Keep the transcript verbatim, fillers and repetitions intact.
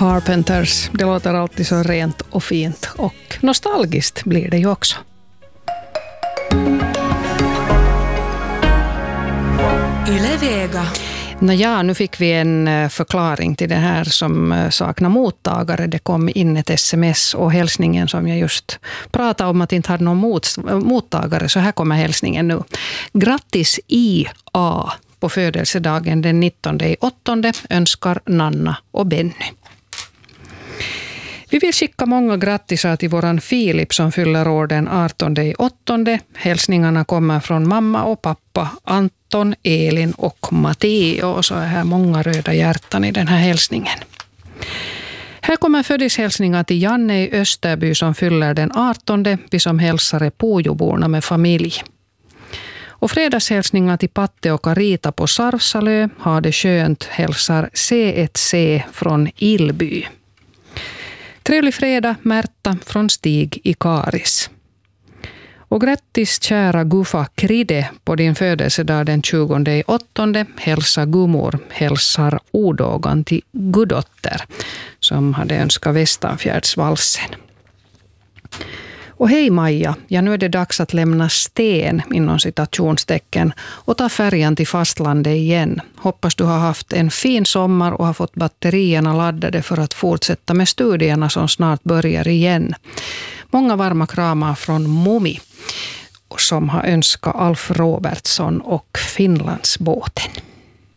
Carpenters. Det låter alltid så rent och fint och nostalgiskt blir det ju också. Yle Vega. Nåja, nu fick vi en förklaring till det här som saknar mottagare. Det kom in ett sms och hälsningen som jag just pratade om att inte hade någon mot, mottagare. Så här kommer hälsningen nu. Grattis I A på födelsedagen den nittonde i åttonde önskar Nanna och Benny. Vi vill skicka många grattisar till våran Filip som fyller år den artonde i åttonde. Hälsningarna kommer från mamma och pappa, Anton, Elin och Matteo. Och så är här många röda hjärtan i den här hälsningen. Här kommer födishälsningar till Janne i Österby som fyller den artonde. Vi som hälsar är Pujoborna med familj. Och fredagshälsningar till Patte och Carita på Sarvsalö. Ha det skönt, hälsar C ett C från Ilby. Trevlig fredag, Märta från Stig i Karis. Och grattis kära Gufa Kride på din födelsedag den tjugonde i åttonde. Hälsa gummor, hälsar odågan till Gudotter som hade önskat Västanfjärdsvalsen. Och hej Maja, ja nu är det dags att lämna sten inom citationstecken och ta färjan till fastlandet igen. Hoppas du har haft en fin sommar och har fått batterierna laddade för att fortsätta med studierna som snart börjar igen. Många varma kramar från Mumi som har önskat Alf Robertsson och Finlandsbåten.